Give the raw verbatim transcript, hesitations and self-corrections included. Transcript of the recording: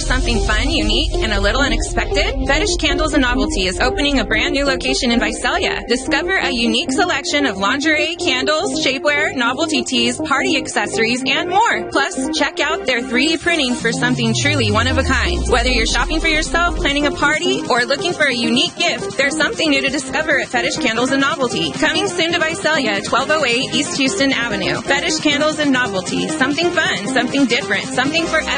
something fun, unique, and a little unexpected? Fetish Candles and Novelty is opening a brand new location in Visalia. Discover a unique selection of lingerie, candles, shapewear, novelty tees, party accessories, and more. Plus, check out their three D printing for something truly one of a kind. Whether you're shopping for yourself, planning a party, or looking for a unique gift, there's something new to discover at Fetish Candles and Novelty. Coming soon to Visalia, twelve oh eight East Houston Avenue. Fetish Candles and Novelty. Something fun, something different, something for